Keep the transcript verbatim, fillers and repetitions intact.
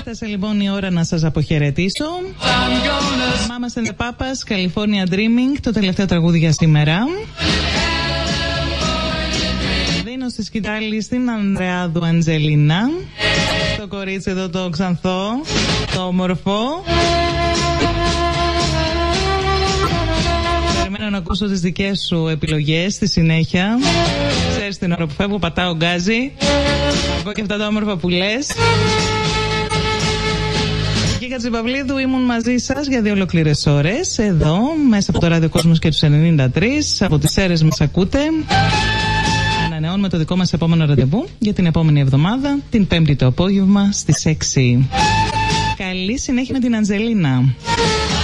Έφτασε λοιπόν η ώρα να σας αποχαιρετήσω. Mama and the Papas, California Dreaming, το τελευταίο τραγούδι για σήμερα. Δίνω στη σκητάλη στην Ανδρεάδου Αντζελίνα, το κορίτσι εδώ το ξανθό, το όμορφο. Περιμένω να ακούσω τις δικές σου επιλογές στη συνέχεια. Ξέρεις την ώρα που φεύγω πατάω γκάζι. Εγώ και αυτά τα όμορφα που λες. Η Χατζηπαυλίδου ήμουν μαζί σας για δύο ολοκληρές ώρες. Εδώ μέσα από το Ράδιο Κόσμος και τους ενενήντα τρία. Από τις Σέρρες μας ακούτε. Ανανεώνουμε το δικό μας επόμενο ραντεβού για την επόμενη εβδομάδα, την Πέμπτη το απόγευμα στις έξι. Καλή συνέχεια με την Αντζελίνα.